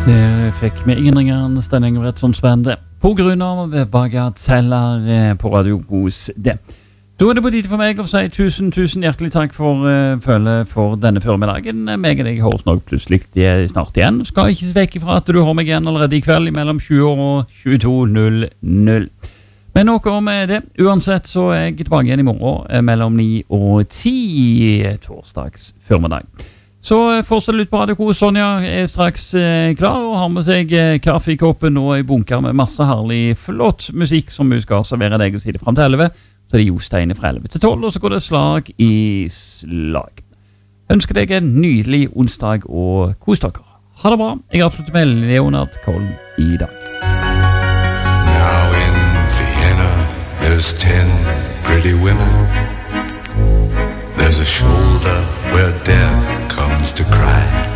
Der fikk vi ingen ringere Stein Engelbrektsson spennende på grunn av bagateller på Radio Gos det. Da det på tide for meg å si tusen hjertelig takk for følge for denne formiddagen. Meg og deg høres nok plutselig snart igjen. Skal ikke se vekk fra at du har meg igjen allerede i kveld mellom 20 og 22.00. Men noe om det. Uansett så er jeg tilbake igjen i morgen mellom 9 og 10 torsdags formiddag. Så fortsatt litt på Radio Kos. Sonja er straks klar og har med seg kaffe i koppen og en bunker med masse herlig flott musikk som vi skal servere deg og si det frem til 11. Så det er Jostein fra 11 til 12, og så går det slag i slag. Ønsker deg en nydelig onsdag og kos dere. Ha det bra. Jeg avslutter med Leonard Cohen i dag. Now in Vienna there's 10 pretty women. There's a shoulder where death comes to cry.